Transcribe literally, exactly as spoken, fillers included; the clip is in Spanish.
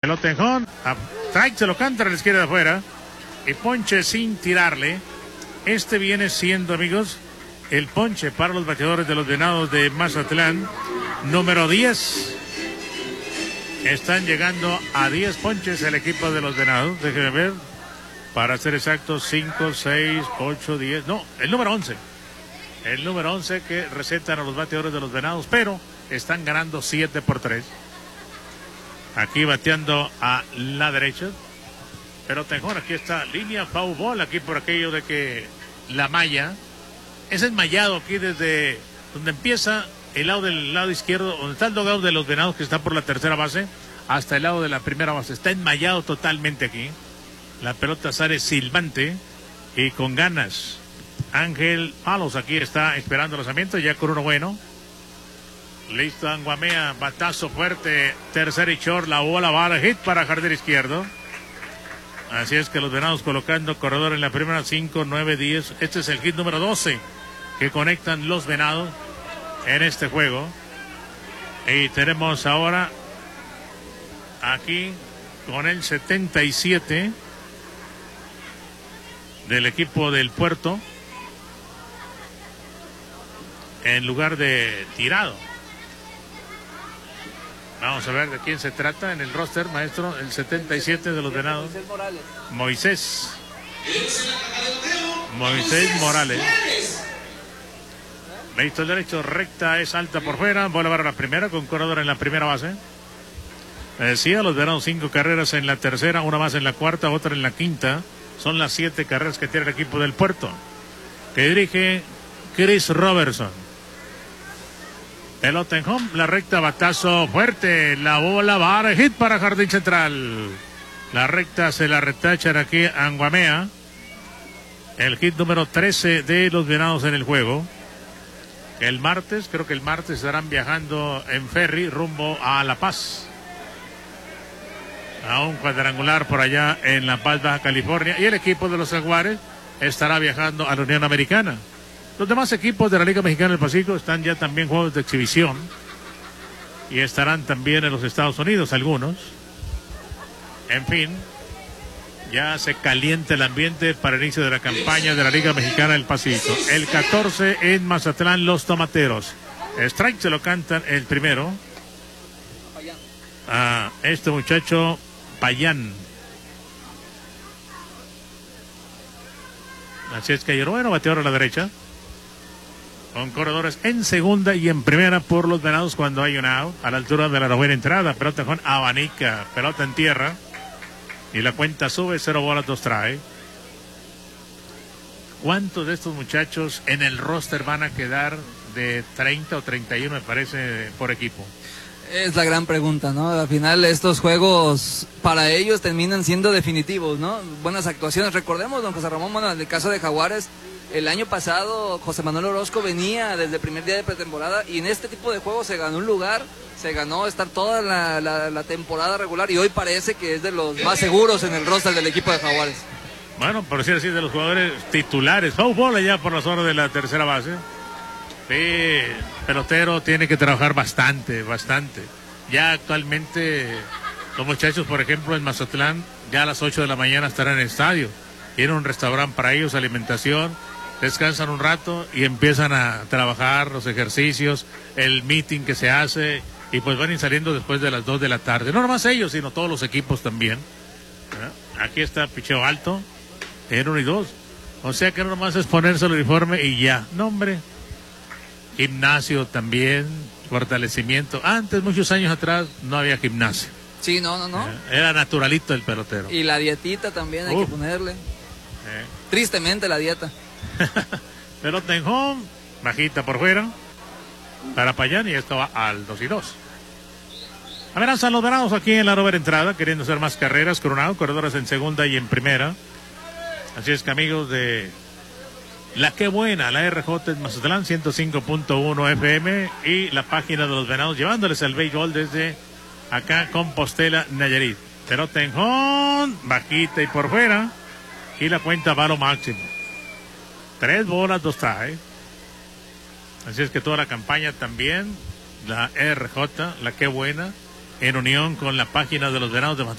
Pelota en home. A strike se lo canta a la izquierda de afuera. Y ponche sin tirarle. Este viene siendo, amigos, el ponche para los bateadores de los Venados de Mazatlán. Número diez. Están llegando a diez ponches el equipo de los Venados. Déjenme ver. Para ser exactos, cinco, seis, ocho, diez. No, el número once. El número once que recetan a los bateadores de los Venados. Pero están ganando siete por tres. Aquí bateando a la derecha. Pero Tejón, aquí está línea foul ball. Aquí por aquello de que la malla. Es enmayado aquí desde donde empieza el lado del lado izquierdo, donde está el dugout de los Venados, que está por la tercera base, hasta el lado de la primera base. Está enmayado totalmente aquí. La pelota sale silbante y con ganas. Ángel Palos aquí está esperando el lanzamiento, ya con uno bueno. Listo, Anguamea, batazo fuerte, tercer y short, la bola va a hit para jardín izquierdo. Así es que los Venados colocando corredor en la primera, cinco, nueve, diez. Este es el hit número doce que conectan los Venados en este juego. Y tenemos ahora aquí con el setenta y siete del equipo del Puerto en lugar de Tirado. Vamos a ver de quién se trata en el roster, maestro. El setenta y siete de los Venados. Moisés Morales. Moisés. Moisés Morales. Listo, el derecho, recta, es alta por fuera. Bola para la primera, con corredor en la primera base. Me decía, los Venados cinco carreras en la tercera, una más en la cuarta, otra en la quinta. Son las siete carreras que tiene el equipo del Puerto, que dirige Chris Robertson. Pelota en home, la recta, batazo fuerte, la bola va a hit para jardín central. La recta se la retachan aquí a Anguamea. El hit número trece de los Venados en el juego. El martes, creo que el martes estarán viajando en ferry rumbo a La Paz. A un cuadrangular por allá en La Paz, Baja California. Y el equipo de los Jaguares estará viajando a la Unión Americana. Los demás equipos de la Liga Mexicana del Pacífico están ya también juegos de exhibición. Y estarán también en los Estados Unidos algunos. En fin, ya se calienta el ambiente para el inicio de la campaña de la Liga Mexicana del Pacífico. El catorce en Mazatlán, los Tomateros. Strike se lo cantan el primero. A este muchacho Payán. Así es que bueno, bateador a la derecha. Con corredores en segunda y en primera por los Venados cuando hay un out. A la altura de la novena entrada. Pelota con abanica. Pelota en tierra. Y la cuenta sube. Cero bolas, dos trae. ¿Cuántos de estos muchachos en el roster van a quedar de treinta o treinta y uno, me parece, por equipo? Es la gran pregunta, ¿no? Al final estos juegos para ellos terminan siendo definitivos, ¿no? Buenas actuaciones. Recordemos, don José Ramón, bueno, en el caso de Jaguares, el año pasado José Manuel Orozco venía desde el primer día de pretemporada y en este tipo de juegos se ganó un lugar, se ganó estar toda la, la, la temporada regular y hoy parece que es de los más seguros en el roster del equipo de Jaguares. Bueno, por decir así, de los jugadores titulares. Foul ball allá por la zona de la tercera base. Sí, pelotero tiene que trabajar bastante, bastante. Ya actualmente los muchachos, por ejemplo, en Mazatlán, ya a las ocho de la mañana estarán en el estadio. Tienen un restaurante para ellos, alimentación, descansan un rato y empiezan a trabajar los ejercicios, el meeting que se hace y pues van a ir saliendo después de las dos de la tarde. No nomás ellos, sino todos los equipos también. ¿Eh? Aquí está picheo alto, en uno y dos. O sea que no nomás es ponerse el uniforme y ya. No, hombre. Gimnasio también, fortalecimiento. Antes, muchos años atrás, no había gimnasio. Sí, no, no, no. Eh, era naturalito el pelotero. Y la dietita también hay uh. que ponerle. Eh. Tristemente la dieta. Pelota en home, bajita por fuera, para Payán y esto va al dos y dos. Amenazan los Venados aquí en la novena entrada, queriendo hacer más carreras, Coronado, corredores en segunda y en primera. Así es que amigos de La Qué Buena, la R J en Mazatlán, ciento cinco punto uno F M y la página de los Venados, llevándoles el béisbol desde acá, Compostela, Nayarit. Pelota en home, bajita y por fuera, y la cuenta va a lo máximo. Tres bolas, dos trae. Así es que toda la campaña también, la R J, La Qué Buena, en unión con la página de los Venados de Mazatlán.